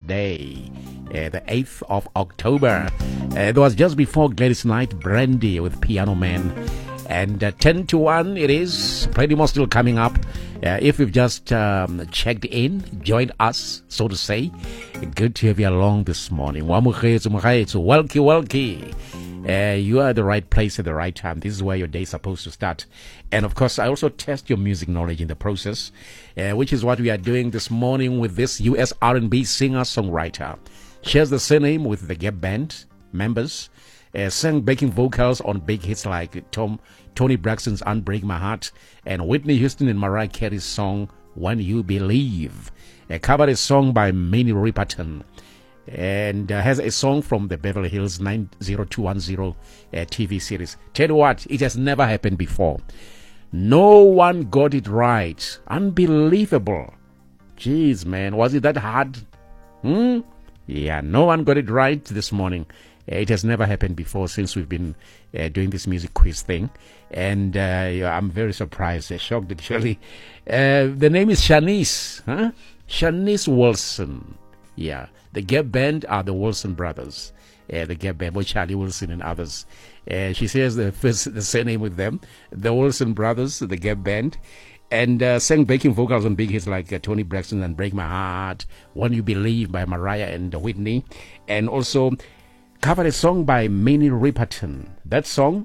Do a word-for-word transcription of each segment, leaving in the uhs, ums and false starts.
Day, uh, the eighth of October. Uh, it was just before Gladys Knight, Brandy with Piano Man. And uh, ten to one it is. Plenty more still coming up. Uh, if you've just um, checked in, joined us, so to say, good to have you along this morning. Welcome, welcome. Uh, you are at the right place at the right time. This is where your day is supposed to start. And of course, I also test your music knowledge in the process, uh, which is what we are doing this morning with this U S R and B singer-songwriter. Shares the surname with the Gap Band members. Uh, sang backing vocals on big hits like Tom, Tony Braxton's Unbreak My Heart and Whitney Houston and Mariah Carey's song When You Believe. Uh, covered a song by Minnie Riperton. And uh, has a song from the Beverly Hills nine oh two one oh uh, T V series. Tell you what, it has never happened before. No one got it right. Unbelievable. Jeez, man, was it that hard? Hmm? Yeah, no one got it right this morning. Uh, it has never happened before since we've been uh, doing this music quiz thing. And uh, yeah, I'm very surprised, uh, shocked actually. Uh, the name is Shanice. Huh? Shanice Wilson. Yeah. The Gap Band are the Wilson brothers. Uh, the Gap Band, with Charlie Wilson and others. Uh, she shares the first, the surname with them. The Wilson brothers, the Gap Band. And uh, sang backing vocals on big hits like uh, Tony Braxton and Break My Heart, When You Believe by Mariah and Whitney. And also covered a song by Minnie Riperton. That song...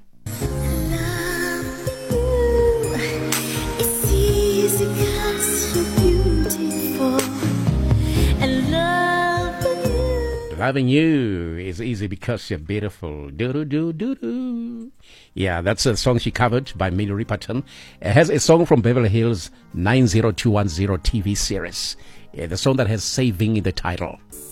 Loving you is easy because you're beautiful. Do do do do do. Yeah, that's a song she covered by Minnie Riperton. It has a song from Beverly Hills nine oh two one oh T V series. Yeah, the song that has Saving in the title.